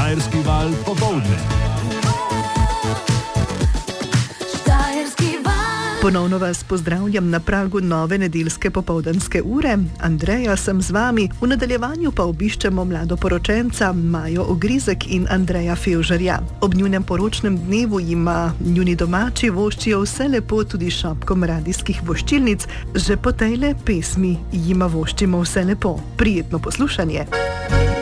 Štajerski val popoldne. Ponovno vas pozdravljam na pragu nove nedeljske popoldanske ure. Andreja sem z vami, v nadaljevanju pa obiščemo mladoporočenca Majo Ogrizek in Andreja Fevžerja. Ob njunem poročnem dnevu jima njuni domači voščijo vse lepo tudi šopkom radijskih voščilnic, že po tejle pesmi jima voščimo vse lepo. Prijetno poslušanje.